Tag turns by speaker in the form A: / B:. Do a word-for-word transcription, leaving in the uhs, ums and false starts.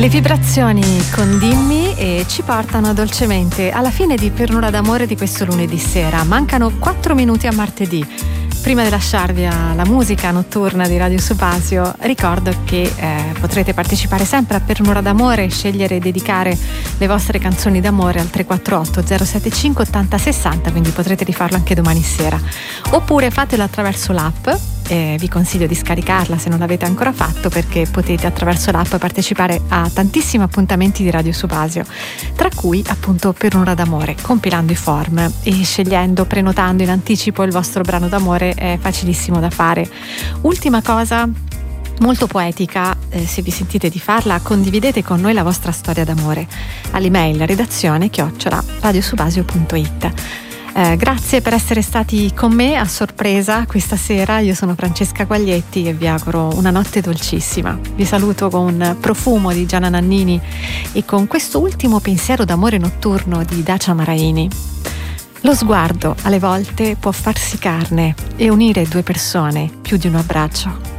A: Le vibrazioni con Dimmi e ci portano dolcemente alla fine di Per un'ora d'amore di questo lunedì sera. Mancano quattro minuti a martedì. Prima di lasciarvi alla musica notturna di Radio Subasio, ricordo che eh, potrete partecipare sempre a Per un'ora d'amore e scegliere e dedicare le vostre canzoni d'amore al tre quattro otto zero sette cinque ottanta sessanta, quindi potrete rifarlo anche domani sera. Oppure fatelo attraverso l'app. Eh, vi consiglio di scaricarla se non l'avete ancora fatto, perché potete attraverso l'app partecipare a tantissimi appuntamenti di Radio Subasio, tra cui appunto Per un'ora d'amore, compilando i form e scegliendo, prenotando in anticipo il vostro brano d'amore. È facilissimo da fare. Ultima cosa molto poetica, eh, se vi sentite di farla, condividete con noi la vostra storia d'amore all'email redazione chiocciola radiosubasio punto it. Eh, grazie per essere stati con me a sorpresa questa sera. Io sono Francesca Guaglietti e vi auguro una notte dolcissima. Vi saluto con Profumo di Gianna Nannini e con questo ultimo pensiero d'amore notturno di Dacia Maraini. Lo sguardo alle volte può farsi carne e unire due persone più di un abbraccio.